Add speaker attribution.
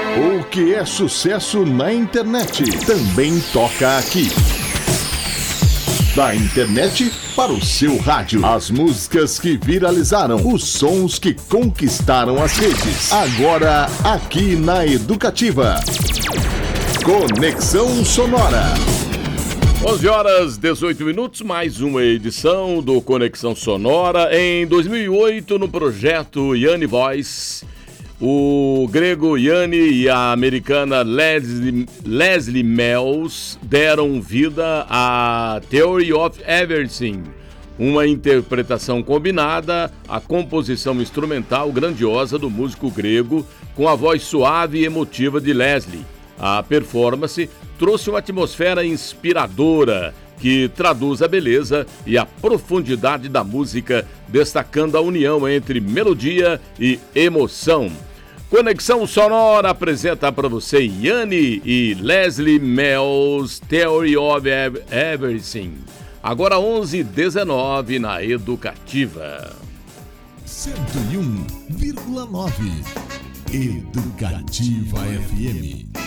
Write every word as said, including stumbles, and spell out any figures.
Speaker 1: O que é sucesso na internet também toca aqui. Da internet para o seu rádio. As músicas que viralizaram, os sons que conquistaram as redes. Agora aqui na Educativa. Conexão Sonora.
Speaker 2: onze horas e dezoito minutos, mais uma edição do Conexão Sonora. Em dois mil e oito, no projeto Yanni Voice, o grego Yanni e a americana Leslie, Leslie Mills deram vida a Theory of Everything, uma interpretação combinada à composição instrumental grandiosa do músico grego com a voz suave e emotiva de Leslie. A performance trouxe uma atmosfera inspiradora que traduz a beleza e a profundidade da música, destacando a união entre melodia e emoção. Conexão Sonora apresenta para você Yanni e Leslie Mills, Theory of Everything. Agora onze e dezenove na Educativa.
Speaker 3: cento e um vírgula nove Educativa F M.